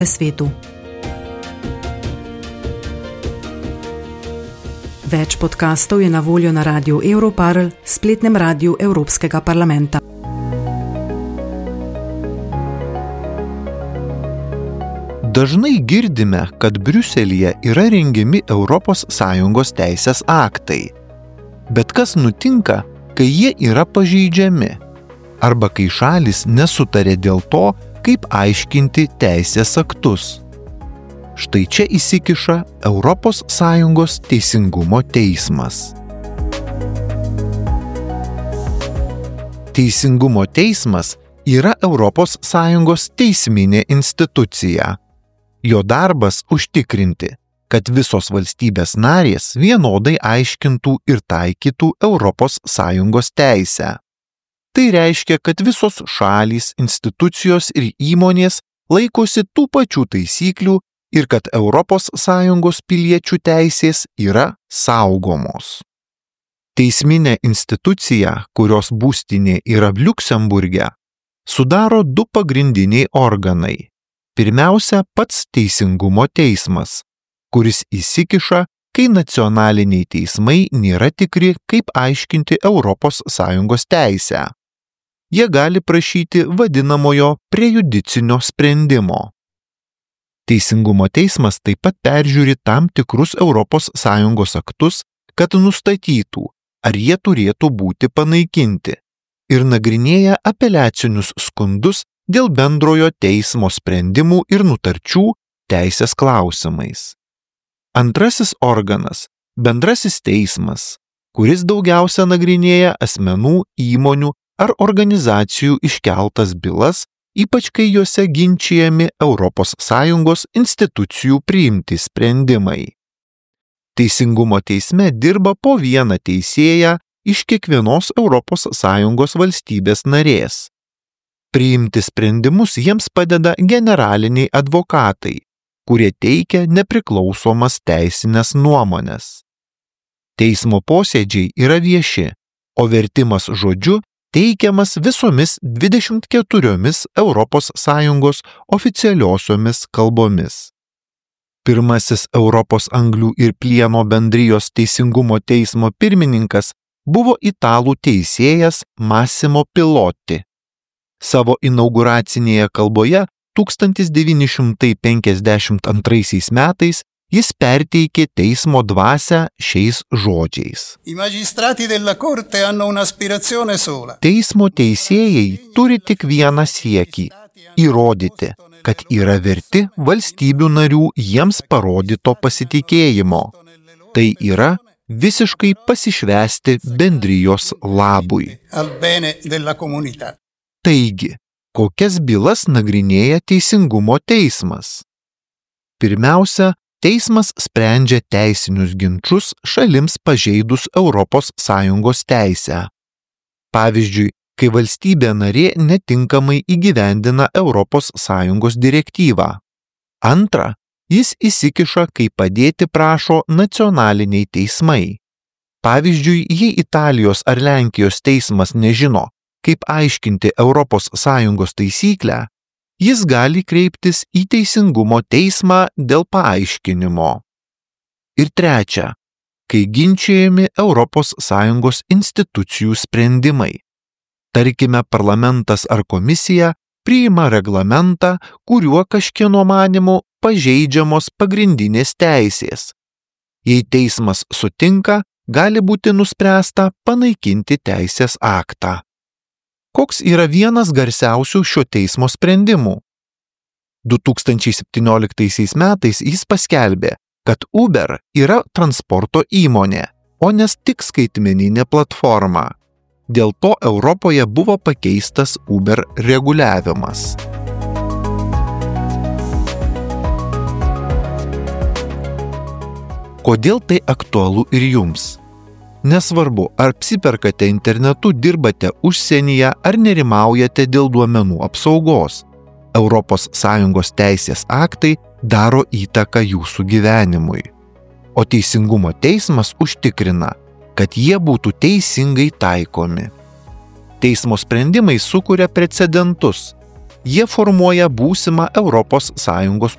svetu. Več podkastov je na voljo na Radiu Europarl, spletnem radiju Evropskega parlamenta. Dažnai girdime, kad Briuselyje yra rengiami ES teisės aktai. Bet kas nutinka, kai jie yra pažeidžiami? Arba kai šalys nesutarė dėl to, kaip aiškinti teisės aktus? Štai čia įsikiša ES teisingumo teismas. Teisingumo teismas yra ES teisminė institucija. Jo darbas užtikrinti, kad visos valstybės narės vienodai aiškintų ir taikytų ES teisę. Tai reiškia, kad visos šalys, institucijos ir įmonės laikosi tų pačių taisyklių ir kad ES piliečių teisės yra saugomos. Teisminė institucija, kurios būstinė yra Liuksemburge, sudaro du pagrindiniai organai. Pirmiausia, pats teisingumo teismas, kuris įsikiša, kai nacionaliniai teismai nėra tikri, kaip aiškinti ES teisę. Jie gali prašyti vadinamojo prejudicinio sprendimo. Teisingumo teismas taip pat peržiūri tam tikrus ES aktus, kad nustatytų, ar jie turėtų būti panaikinti, ir nagrinėja apeliacinius skundus dėl bendrojo teismo sprendimų ir nutarčių teisės klausimais. Antrasis organas – bendrasis teismas, kuris daugiausia nagrinėja asmenų, įmonių ar organizacijų iškeltas bylas, ypač kai juose ginčijami ES institucijų priimti sprendimai. Teisingumo teisme dirba po vieną teisėją iš kiekvienos ES valstybės narės. Priimti sprendimus jiems padeda generaliniai advokatai, kurie teikia nepriklausomas teisinės nuomonės. Teismo posėdžiai yra vieši, o vertimas žodžiu teikiamas visomis 24 ES oficialiosiomis kalbomis. Pirmasis Europos anglių ir plieno bendrijos teisingumo teismo pirmininkas buvo italų teisėjas Massimo Pilotti. Savo inauguracinėje kalboje 1952 metais jis perteikė teismo dvasią šiais žodžiais. Teismo teisėjai turi tik vieną siekį – įrodyti, kad yra verti valstybių narių jiems parodyto pasitikėjimo. Tai yra visiškai pasišvęsti bendrijos labui. Taigi, kokias bylas nagrinėja teisingumo teismas? Pirmiausia, teismas sprendžia teisinius ginčus šalims pažeidus ES teisę. Pavyzdžiui, kai valstybė narė netinkamai įgyvendina ES direktyvą. Antra, jis įsikiša, kai padėti prašo nacionaliniai teismai. Pavyzdžiui, jei Italijos ar Lenkijos teismas nežino, kaip aiškinti ES taisyklę, jis gali kreiptis į teisingumo teismą dėl paaiškinimo. Ir trečia, kai ginčijami ES institucijų sprendimai. Tarkime, parlamentas ar komisija priima reglamentą, kuriuo kažkieno manymu pažeidžiamos pagrindinės teisės. Jei teismas sutinka, gali būti nuspręsta panaikinti teisės aktą. Koks yra vienas garsiausių šio teismo sprendimų? 2017 metais jis paskelbė, kad Uber yra transporto įmonė, o ne tik skaitmeninė platforma. Dėl to Europoje buvo pakeistas Uber reguliavimas. Kodėl tai aktualu ir jums? Nesvarbu, ar apsiperkate internetu, dirbate užsienyje ar nerimaujate dėl duomenų apsaugos. ES teisės aktai daro įtaką jūsų gyvenimui. O teisingumo teismas užtikrina, kad jie būtų teisingai taikomi. Teismo sprendimai sukuria precedentus. Jie formuoja būsimą ES